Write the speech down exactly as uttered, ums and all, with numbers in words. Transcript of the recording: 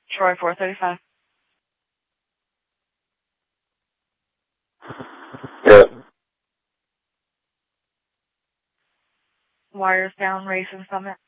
Troy four thirty-five. Yeah. Wires down, Racing Summit.